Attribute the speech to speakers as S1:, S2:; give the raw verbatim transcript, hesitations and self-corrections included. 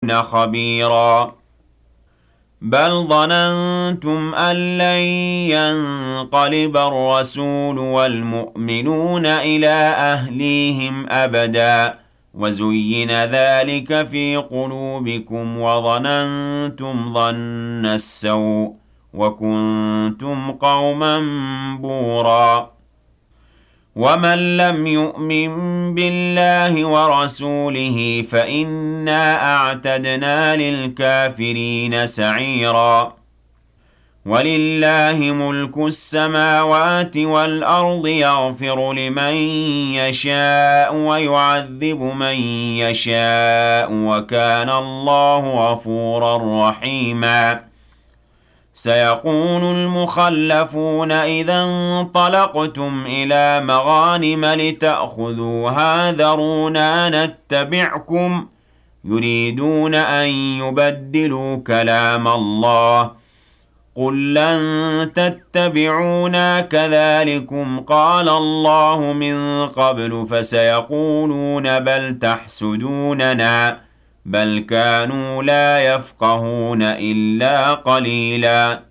S1: كُنَّ خَبِيرًا بَلْ ظَنَنتُمْ أَن لَّن يَنقَلِبَ الرَّسُولُ وَالْمُؤْمِنُونَ إِلَىٰ أَهْلِيهِمْ أَبَدًا وَزُيِّنَ ذَٰلِكَ فِي قُلُوبِكُمْ وَظَنَنتُمْ ظَنَّ السَّوْءِ وَكُنتُمْ قَوْمًا بُورًا وَمَن لَّمْ يُؤْمِن بِاللَّهِ وَرَسُولِهِ فَإِنَّا أَعْتَدْنَا لِلْكَافِرِينَ سَعِيرًا وَلِلَّهِ مُلْكُ السَّمَاوَاتِ وَالْأَرْضِ يَغْفِرُ لِمَن يَشَاءُ وَيُعَذِّبُ مَن يَشَاءُ وَكَانَ اللَّهُ غَفُورًا رَّحِيمًا سيقول المخلفون إذا انطلقتم إلى مغانم لتأخذوها ذرونا نتبعكم يريدون أن يبدلوا كلام الله قل لن تتبعونا كذلكم قال الله من قبل فسيقولون بل تحسدوننا بل كانوا لا يفقهون إلا قليلا